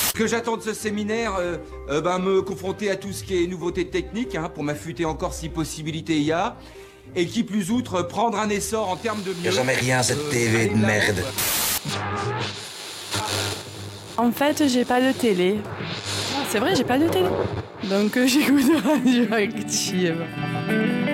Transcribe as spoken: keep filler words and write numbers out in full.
Que j'attends de ce séminaire, euh, euh, ben, me confronter à tout ce qui est nouveauté technique, hein, pour m'affûter encore si possibilité il y a. Et qui plus outre, prendre un essor en termes de mieux. Y'a jamais rien cette euh, T V de merde. En fait, j'ai pas de télé. C'est vrai, j'ai pas de télé. Donc j'écoute Radio Active.